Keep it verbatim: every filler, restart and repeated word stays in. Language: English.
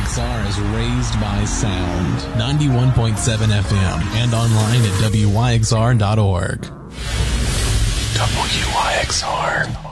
X R is raised by sound. ninety-one point seven F M and online at W Y X R dot org. W Y X R.